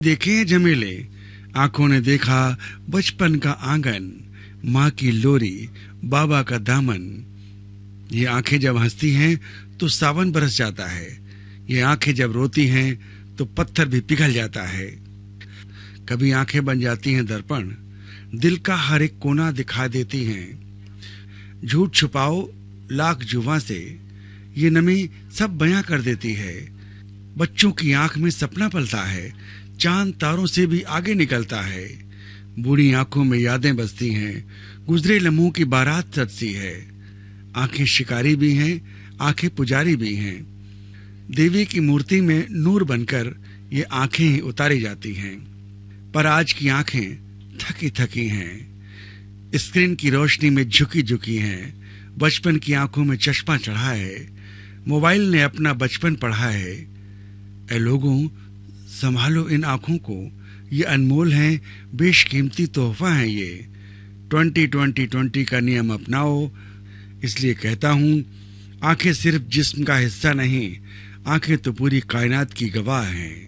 देखे झमेले, आंखों ने देखा बचपन का आंगन, माँ की लोरी, बाबा का दामन। ये आंखें जब हंसती हैं तो सावन बरस जाता है। ये आंखें जब रोती हैं तो पत्थर भी पिघल जाता है। कभी आंखें बन जाती हैं दर्पण, दिल का हर एक कोना दिखा देती हैं। झूठ छुपाओ लाख जुबां से, ये नमी सब बयां कर देती है। बच्चों की आंख में सपना पलता है, चांद तारों से भी आगे निकलता है। बूढ़ी आंखों में यादें बसती हैं, गुजरे लम्हों की बारात सजती है। आंखें शिकारी भी हैं, आंखें पुजारी भी हैं। देवी की मूर्ति में नूर बनकर ये आंखें ही उतारी जाती हैं। पर आज की आंखें थकी थकी हैं, स्क्रीन की रोशनी में झुकी झुकी हैं। बचपन की आंखों में चश्मा चढ़ा है, मोबाइल ने अपना बचपन पढ़ा है। ऐ लोगों, संभालो इन आंखों को, ये अनमोल हैं, बेशकीमती तोहफा है ये। 20-20-20 का नियम अपनाओ। इसलिए कहता हूँ, आंखें सिर्फ जिस्म का हिस्सा नहीं, आंखें तो पूरी कायनात की गवाह हैं।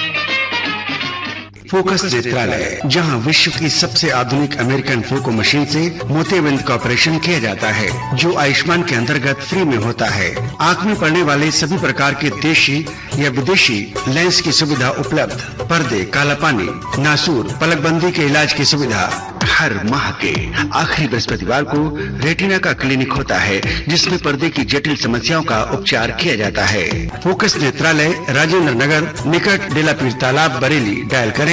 फोकस नेत्रालय, जहां विश्व की सबसे आधुनिक अमेरिकन फोको मशीन से मोतियाबिंद का ऑपरेशन किया जाता है, जो आयुष्मान के अंतर्गत फ्री में होता है। आंख में पड़ने वाले सभी प्रकार के देशी या विदेशी लेंस की सुविधा उपलब्ध। पर्दे, काला पानी, नासूर, पलकबंदी के इलाज की सुविधा। हर माह के आखिरी बृहस्पतिवार को रेटिना का क्लिनिक होता है, जिसमें पर्दे की जटिल समस्याओं का उपचार किया जाता है। फोकस नेत्रालय, राजेंद्र नगर, निकट डेलापीर तालाब, बरेली। डायल करें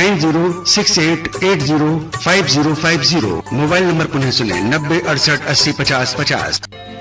9068805050। मोबाइल नंबर पुनः सुने 90 68 80 50 50।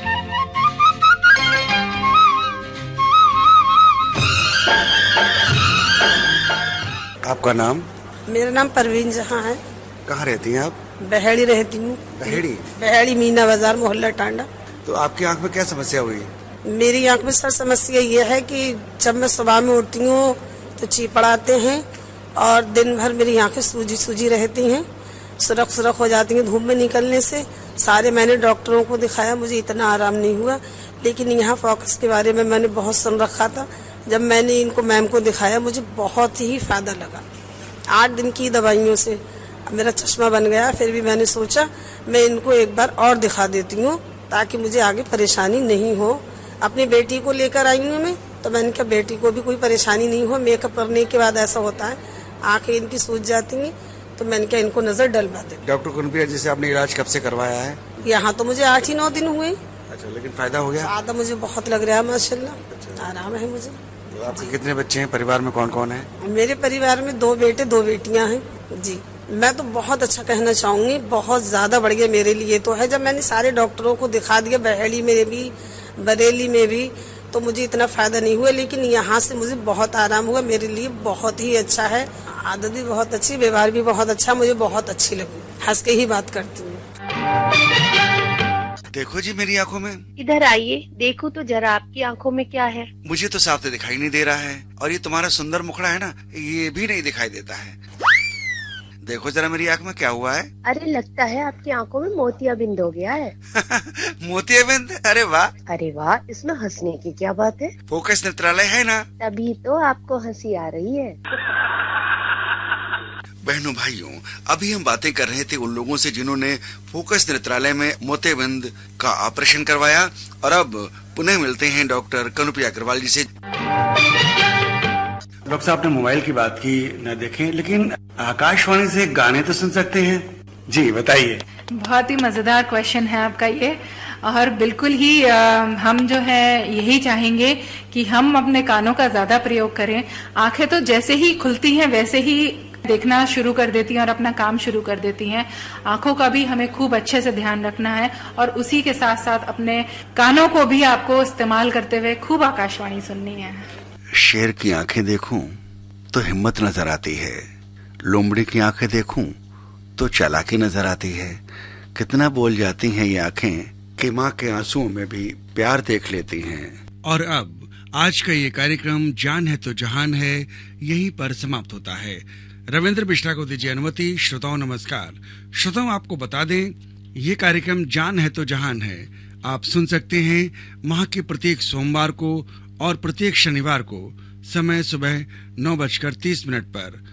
आपका नाम? मेरा नाम परवीन जहां है। कहाँ रहती हैं आप? बहेड़ी रहती हूँ। बहेड़ी मीना बाजार, मोहल्ला टांडा। तो आपकी आंख में क्या समस्या हुई? मेरी आंख में सर समस्या ये है कि जब मैं सुबह में उठती हूँ तो चीपड़ाते हैं और दिन भर मेरी आंखें सूजी सूजी रहती हैं, सुरख सुरख हो जाती हैं धूप में निकलने से। सारे मैंने डॉक्टरों को दिखाया, मुझे इतना आराम नहीं हुआ। लेकिन यहाँ फोकस के बारे में मैंने बहुत सुन रखा था। जब मैंने इनको मैम को दिखाया, मुझे बहुत ही फायदा लगा। 8 दिन की दवाइयों से मेरा चश्मा बन गया। फिर भी मैंने सोचा मैं इनको एक बार और दिखा देती हूँ, ताकि मुझे आगे परेशानी नहीं हो। अपनी बेटी को लेकर आई हूँ मैं, तो मैंने कहा बेटी को भी कोई परेशानी नहीं हो। मेकअप करने के बाद ऐसा होता है, आंखें इनकी सूज जाती हैं, तो मैंने कहा इनको नजर डलवा दे। डॉक्टर कुनपिया जी से आपने इलाज कब से करवाया है? यहाँ तो मुझे 8 ही 9 दिन हुए। अच्छा, लेकिन फायदा हो गया? फायदा मुझे बहुत लग रहा है माशाल्लाह। अच्छा, आराम है मुझे। तो आपके कितने बच्चे हैं? परिवार में कौन कौन है? मेरे परिवार में 2 बेटे 2 बेटियां हैं जी। मैं तो बहुत अच्छा कहना चाहूंगी, बहुत ज्यादा बढ़िया मेरे लिए तो है। जब मैंने सारे डॉक्टरों को दिखा दिया, बहेड़ी में भी, बरेली में भी, तो मुझे इतना फायदा नहीं हुआ। लेकिन यहाँ से मुझे बहुत आराम हुआ, मेरे लिए बहुत ही अच्छा है। आदत भी बहुत अच्छी, व्यवहार भी बहुत अच्छा, मुझे बहुत अच्छी लगी। हंस के ही बात करती हूँ। देखो जी मेरी आंखों में। इधर आइए, देखो तो जरा आपकी आंखों में क्या है। मुझे तो साफ दिखाई नहीं दे रहा है, और ये तुम्हारा सुंदर मुखड़ा है ना, ये भी नहीं दिखाई देता है। देखो जरा मेरी आंख में क्या हुआ है। अरे लगता है आपकी आंखों में मोतियाबिंद हो गया है। मोतियाबिंद? अरे वाह। अरे वाह, इसमें हंसने की क्या बात है? फोकस नेत्रालय है ना, तभी तो आपको हंसी आ रही है। बहनों भाइयों, अभी हम बातें कर रहे थे उन लोगों से जिन्होंने फोकस नेत्रालय में मोतियाबिंद का ऑपरेशन करवाया, और अब पुनः मिलते हैं डॉक्टर कनुपिया अग्रवाल जी से। डॉक्टर साहब ने मोबाइल की बात की, न देखें, लेकिन आकाशवाणी से गाने तो सुन सकते हैं। जी बताइए। बहुत ही मजेदार क्वेश्चन है आपका ये, और बिल्कुल ही हम जो है यही चाहेंगे कि हम अपने कानों का ज्यादा प्रयोग करें। आंखें तो जैसे ही खुलती हैं वैसे ही देखना शुरू कर देती हैं और अपना काम शुरू कर देती हैं। आंखों का भी हमें खूब अच्छे से ध्यान रखना है, और उसी के साथ साथ अपने कानों को भी आपको इस्तेमाल करते हुए खूब आकाशवाणी सुननी है। शेर की आंखें देखूं तो हिम्मत नजर आती है, लोमड़ी की आंखें देखूं तो चालाकी नजर आती है। कितना बोल जाती हैं ये आंखें कि माँ के आंसुओं में भी प्यार देख लेती हैं। और अब आज का ये कार्यक्रम जान है तो जहान है यहीं पर समाप्त होता है। रविंद्र बिश्रा को दीजिए अनुमति। श्रोताओं नमस्कार। श्रोताओं, आपको बता दें, ये कार्यक्रम जान है तो जहान है आप सुन सकते हैं माह के प्रत्येक सोमवार को और प्रत्येक शनिवार को समय सुबह 9:30 पर